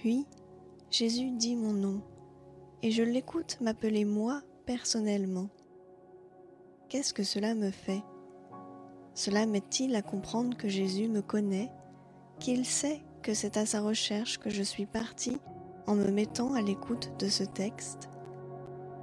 Puis, Jésus dit mon nom, et je l'écoute m'appeler moi personnellement. Qu'est-ce que cela me fait? Cela m'aide-t-il à comprendre que Jésus me connaît, qu'il sait que c'est à sa recherche que je suis partie en me mettant à l'écoute de ce texte?